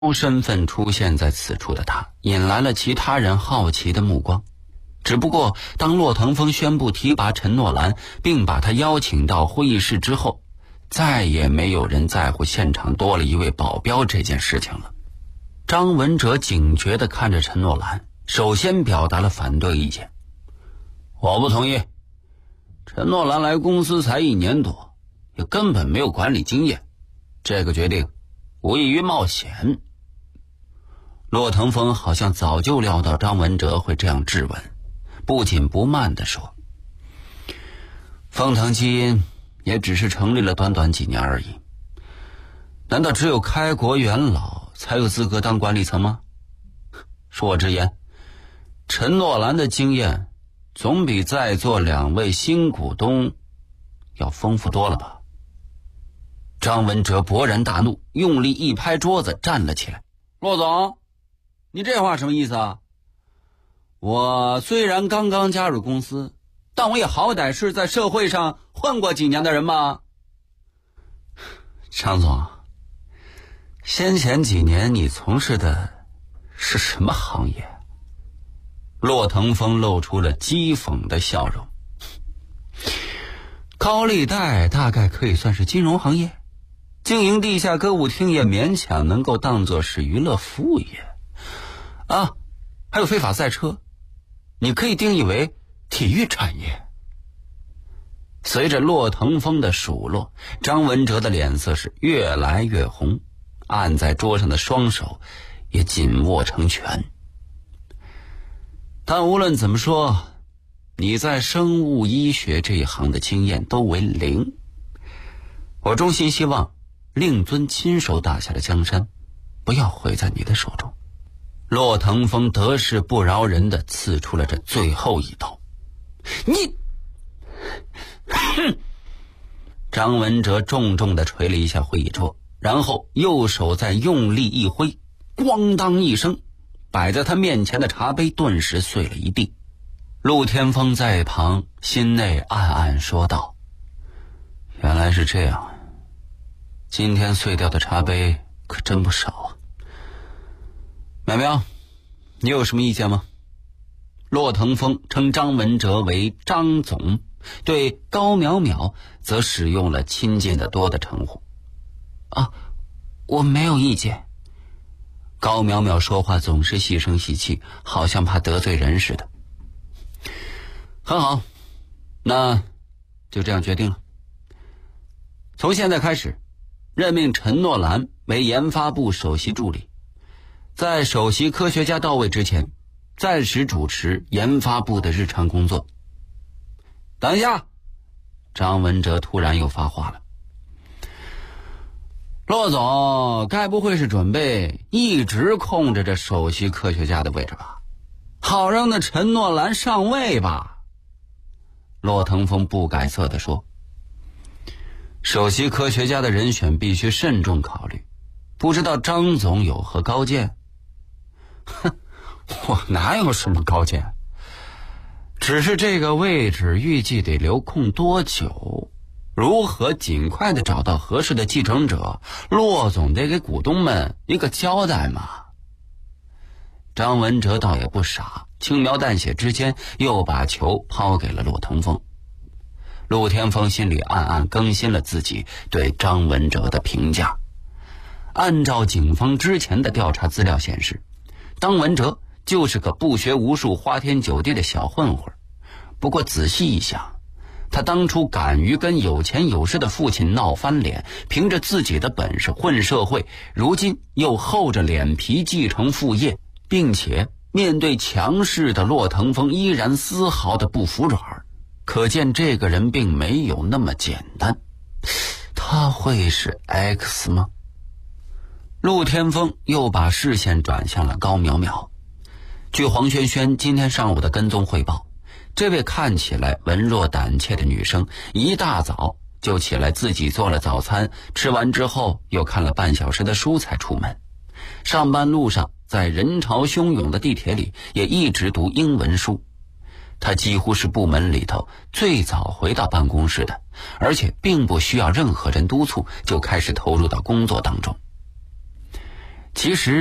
身份出现在此处的他，引来了其他人好奇的目光。只不过当骆腾风宣布提拔陈诺兰，并把他邀请到会议室之后，再也没有人在乎现场多了一位保镖这件事情了。张文哲警觉地看着陈诺兰，首先表达了反对意见。我不同意，陈诺兰来公司才1年多，也根本没有管理经验，这个决定无异于冒险。骆腾风好像早就料到张文哲会这样质问，不紧不慢地说，丰腾基因也只是成立了短短几年而已，难道只有开国元老才有资格当管理层吗？恕我直言，陈诺兰的经验总比在座2位新股东要丰富多了吧。张文哲勃然大怒，用力一拍桌子，站了起来。骆总，你这话什么意思啊？我虽然刚刚加入公司，但我也好歹是在社会上混过几年的人吧。张总，先前几年你从事的是什么行业？骆腾风露出了讥讽的笑容。高利贷大概可以算是金融行业，经营地下歌舞厅也勉强能够当作是娱乐服务业啊，还有非法赛车，你可以定义为体育产业。随着骆腾风的数落，张文哲的脸色是越来越红，按在桌上的双手也紧握成拳。但无论怎么说，你在生物医学这一行的经验都为0，我衷心希望令尊亲手打下的江山不要毁在你的手中。骆腾风得势不饶人地刺出了这最后一刀。你张文哲重重地捶了一下会议桌，然后右手再用力一挥，咣当一声，摆在他面前的茶杯顿时碎了一地。陆天风在一旁心内暗暗说道，原来是这样，今天碎掉的茶杯可真不少啊。淼淼，你有什么意见吗？骆腾风称张文哲为张总，对高淼淼则使用了亲近的多的称呼。啊，我没有意见。高淼淼说话总是细声细气，好像怕得罪人似的。很好，那就这样决定了。从现在开始，任命陈诺兰为研发部首席助理，在首席科学家到位之前，暂时主持研发部的日常工作。等一下，张文哲突然又发话了。骆总，该不会是准备一直空着这首席科学家的位置吧？好让那陈诺兰上位吧？骆腾风不改色地说，首席科学家的人选必须慎重考虑，不知道张总有何高见？哼，我哪有什么高见，只是这个位置预计得留空多久，如何尽快地找到合适的继承者，骆总得给股东们一个交代嘛。张文哲倒也不傻，轻描淡写之间又把球抛给了骆腾风。陆天风心里暗暗更新了自己对张文哲的评价。按照警方之前的调查资料显示，张文哲就是个不学无术花天酒地的小混混。不过仔细一想，他当初敢于跟有钱有势的父亲闹翻脸，凭着自己的本事混社会，如今又厚着脸皮继承父业，并且面对强势的骆腾风依然丝毫的不服软，可见这个人并没有那么简单。他会是 X 吗？陆天风又把视线转向了高淼淼。据黄轩轩今天上午的跟踪汇报，这位看起来文弱胆怯的女生一大早就起来自己做了早餐，吃完之后又看了半小时的书才出门。上班路上在人潮汹涌的地铁里也一直读英文书。他几乎是部门里头最早回到办公室的，而且并不需要任何人督促就开始投入到工作当中。 其实